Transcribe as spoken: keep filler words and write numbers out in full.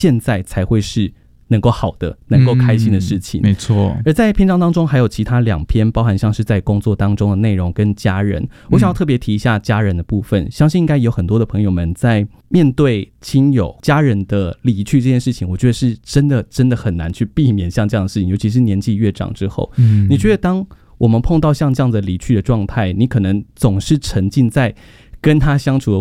现在才会是能够好的能够开心的事情、 嗯、没错。 而在篇章当中还有其他两篇包含像是在工作当中的内容跟家人，我想要特别提一下家人的部分、嗯、相信应该有很多的朋友们在面对亲友家人的离去这件事情，我觉得是真的真的很难去避免像这样的事情，尤其是年纪越长之后、嗯、你觉得当我们碰到像这样的离去的状态，你可能总是沉浸在跟他相处的